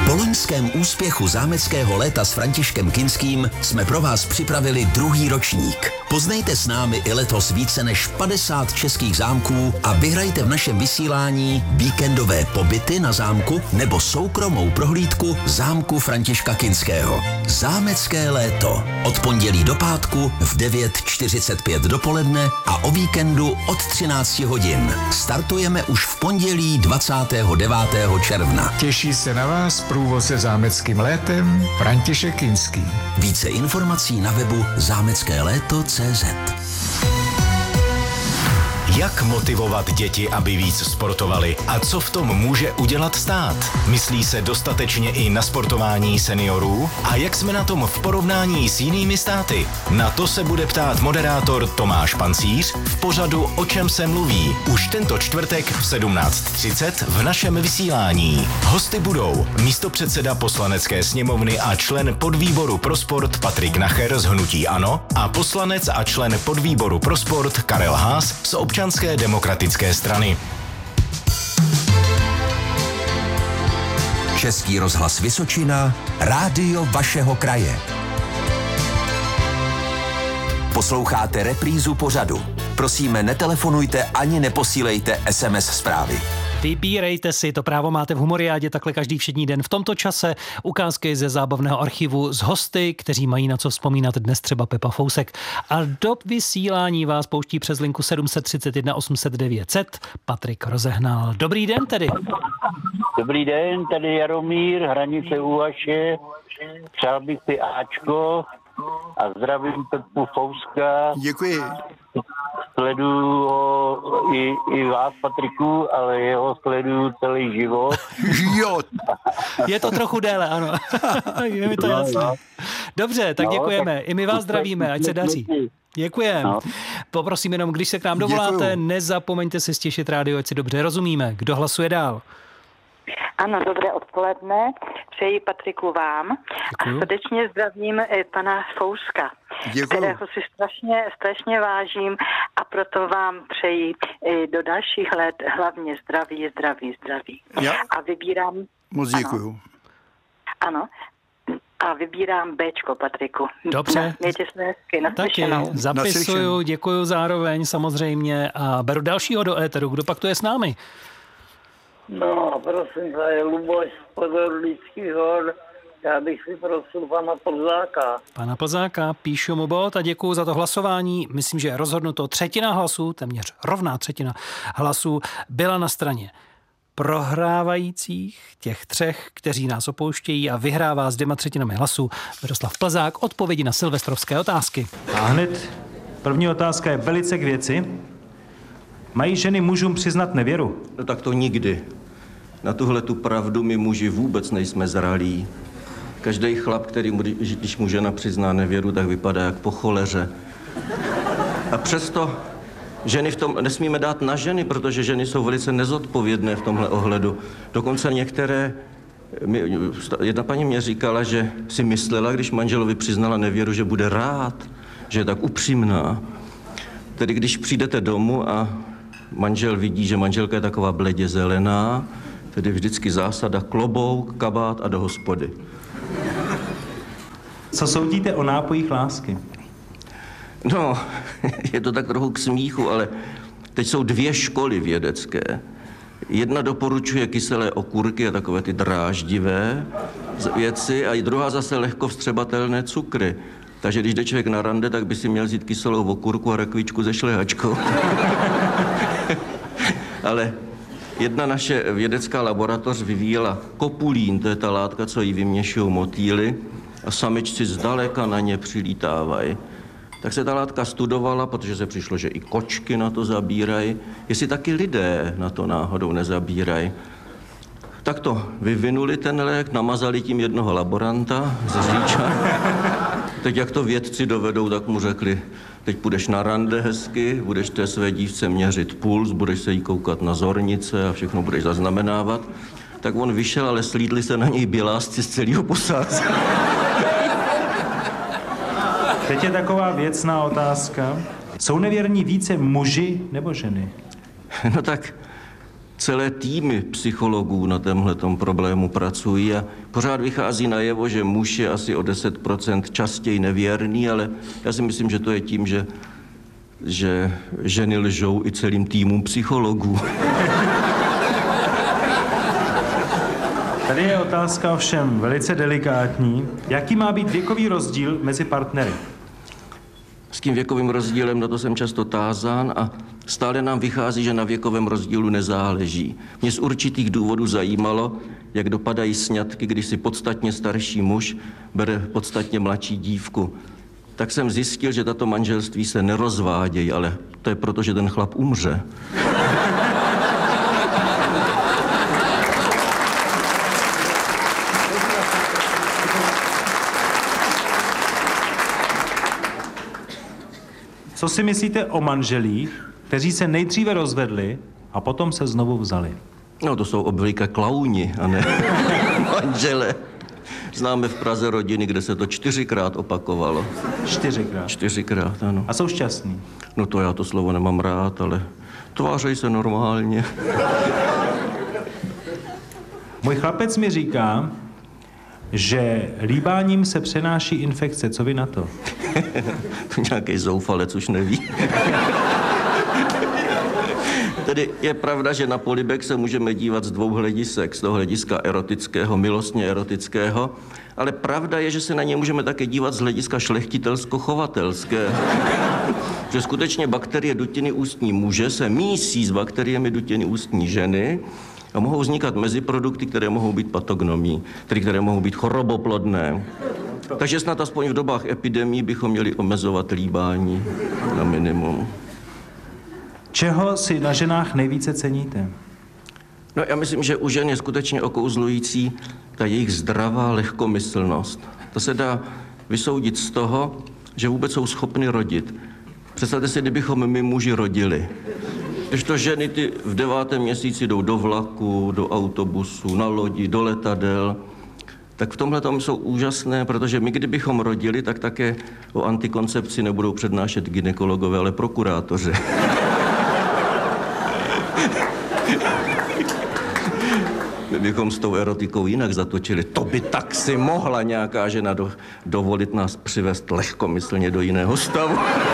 Po loňském úspěchu zámeckého léta s Františkem Kinským jsme pro vás připravili druhý ročník. Poznejte s námi i letos více než 50 českých zámků a vyhrajte v našem vysílání víkendové pobyty na zámku nebo soukromou prohlídku zámku Františka Kinského. Zámecké léto. Od pondělí do pátku v 9:45 dopoledne a o víkendu od 13 hodin. Startujeme už v pondělí 29. června. Těší se na vás průvod se zámeckým létem František Kinský. Více informací na webu zámeckéléto.cz. Jak motivovat děti, aby víc sportovali a co v tom může udělat stát? Myslí se dostatečně i na sportování seniorů? A jak jsme na tom v porovnání s jinými státy? Na to se bude ptát moderátor Tomáš Pancíř v pořadu O čem se mluví už tento čtvrtek v 17:30 v našem vysílání. Hosty budou místopředseda Poslanecké sněmovny a člen podvýboru pro sport Patrik Nacher z hnutí ANO a poslanec a člen podvýboru pro sport Karel Haas z Občanské demokratické strany. Český rozhlas Vysočina, rádio vašeho kraje. Posloucháte reprízu pořadu. Prosíme, netelefonujte ani neposílejte SMS zprávy. Vybírejte si, to právo máte v Humoriádě takhle každý všední den. V tomto čase ukázky ze zábavného archivu z hosty, kteří mají na co vzpomínat, dnes třeba Pepa Fousek. A do vysílání vás pouští přes linku 731 800 900 Patrik Rozehnal. Dobrý den tedy. Dobrý den, tady Jaromír, Hranice u Vaše. Přál bych si Ačko a zdravím Pepu Fouska. Děkuji. Sleduju ho i vás, Patriku, ale jeho sleduju celý život. Jo. Je to trochu déle, ano. Je mi to jasné. Dobře, tak děkujeme. I my vás zdravíme, ať se daří. Děkujeme. No. Poprosím jenom, když se k nám dovoláte, nezapomeňte si stěšit rádio, ať si dobře rozumíme. Kdo hlasuje dál? Ano, dobré odpoledne. Přeji Patriku vám. Děkuju. A srdečně zdravím pana Fouska, kterého si strašně vážím a proto vám přeji do dalších let hlavně zdraví. Já? A vybírám... Moc děkuju. Ano. A vybírám Bčko, Patriku. Dobře. Mějte se hezky, naslyšenou. Taky zapisuju, děkuju zároveň samozřejmě a beru dalšího do éteru. Kdo pak tu je s námi? No, prosím, to je Luboš z Podorlických hor. Já bych si prosil pana Plzáka. Pana Plzáka, píšu mu bod a děkuju za to hlasování. Myslím, že rozhodnuto třetina hlasů, téměř rovná třetina hlasů, byla na straně prohrávajících, těch třech, kteří nás opouštějí, a vyhrává s 2/3 hlasů Miroslav Plzák odpovědi na silvestrovské otázky. A hned první otázka je velice k věci. Mají ženy mužům přiznat nevěru? No tak to nikdy. Na tuhle tu pravdu my muži vůbec nejsme zralí. Každý chlap, když mu žena přizná nevěru, tak vypadá jak po choleře. A přesto ženy v tom nesmíme dát na ženy, protože ženy jsou velice nezodpovědné v tomhle ohledu. Dokonce některé... Jedna paní mě říkala, že si myslela, když manželovi přiznala nevěru, že bude rád, že je tak upřímná. Tedy když přijdete domů a manžel vidí, že manželka je taková bledě zelená, tedy vždycky zásada klobouk, kabát a do hospody. Co soudíte o nápojích lásky? No, je to tak trochu k smíchu, ale teď jsou dvě školy vědecké. Jedna doporučuje kyselé okurky a takové ty dráždivé věci a druhá zase lehko vstřebatelné cukry. Takže když jde člověk na rande, tak by si měl vzít kyselou okurku a rakvičku se šlehačkou. Ale jedna naše vědecká laboratoř vyvíjela kopulín, to je ta látka, co jí vyměšují motýly, a samičci zdaleka na ně přilítávají. Tak se ta látka studovala, protože se přišlo, že i kočky na to zabírají, jestli taky lidé na to náhodou nezabírají. Tak to vyvinuli ten lék, namazali tím jednoho laboranta ze Říča. Teď jak to vědci dovedou, tak mu řekli, teď půjdeš na rande hezky, budeš té své dívce měřit puls, budeš se jí koukat na zornice a všechno budeš zaznamenávat. Tak on vyšel, ale slídli se na něj bělásci z celého posádce. Teď je taková věcná otázka. Jsou nevěrní více muži nebo ženy? No tak, celé týmy psychologů na tomhletom problému pracují a pořád vychází najevo, že muž je asi o 10% častěji nevěrný, ale já si myslím, že to je tím, že ženy lžou i celým týmům psychologů. Tady je otázka ovšem velice delikátní. Jaký má být věkový rozdíl mezi partnery? S tím věkovým rozdílem, na to jsem často tázán a stále nám vychází, že na věkovém rozdílu nezáleží. Mě z určitých důvodů zajímalo, jak dopadají sňatky, když si podstatně starší muž bere podstatně mladší dívku. Tak jsem zjistil, že tato manželství se nerozvádějí, ale to je proto, že ten chlap umře. Co si myslíte o manželích, kteří se nejdříve rozvedli a potom se znovu vzali? No, to jsou obvykle klauni, a ne manžele. Známe v Praze rodiny, kde se to 4krát opakovalo. 4krát? 4krát, ano. A jsou šťastní? No to já to slovo nemám rád, ale tvářejí se normálně. Můj chlapec mi říká, že líbáním se přenáší infekce. Co vy na to? To nějaký zoufalec už neví. Tedy je pravda, že na polibek se můžeme dívat z dvou hledisek. Z toho hlediska erotického, milostně erotického. Ale pravda je, že se na ně můžeme také dívat z hlediska šlechtitelsko-chovatelské. Že skutečně bakterie dutiny ústní muže se mísí s bakteriemi dutiny ústní ženy a mohou vznikat meziprodukty, které mohou být patognomí, tedy které mohou být choroboplodné. Takže snad aspoň v dobách epidemí bychom měli omezovat líbání na minimum. Čeho si na ženách nejvíce ceníte? No já myslím, že u žen je skutečně okouzlující ta jejich zdravá lehkomyslnost. To se dá vysoudit z toho, že vůbec jsou schopny rodit. Představte si, kdybychom my muži rodili. Když to ženy ty v 9. měsíci jdou do vlaku, do autobusu, na lodi, do letadel, tak v tomhle tom jsou úžasné, protože my, kdybychom rodili, tak také o antikoncepci nebudou přednášet gynekologové, ale prokurátoři. My bychom s tou erotikou jinak zatočili. To by tak si mohla nějaká žena dovolit nás přivést lehkomyslně do jiného stavu.